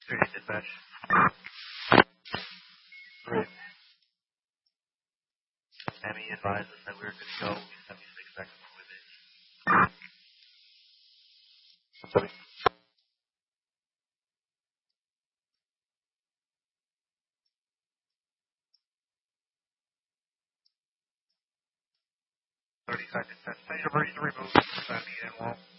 30 dispatch. Right. Emmy advised us that we were good to go. We just have 76 seconds with it. Sorry. 30 seconds. That's your removal. Emmy and wall.